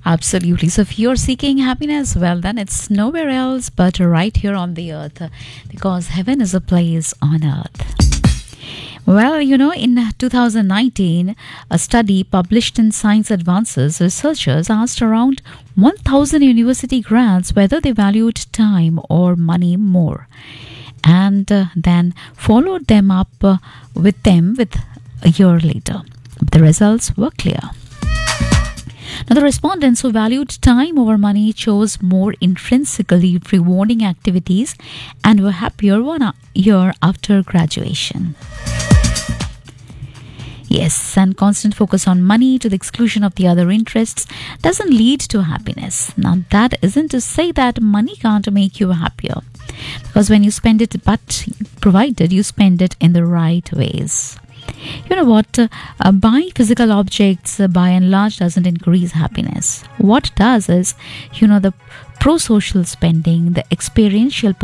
Absolutely. So if you're seeking happiness, well, then it's nowhere else but right here on the earth, because heaven is a place on earth. Well, in 2019, a study published in Science Advances, researchers asked around 1,000 university grads whether they valued time or money more, and then followed them up with a year later. The results were clear. Now, the respondents who valued time over money chose more intrinsically rewarding activities and were happier 1 year after graduation. Yes, and constant focus on money to the exclusion of the other interests doesn't lead to happiness. Now, that isn't to say that money can't make you happier, because when you spend it, but provided you spend it in the right ways. You know what? Buying physical objects by and large doesn't increase happiness. What does is, the pro-social spending, the experiential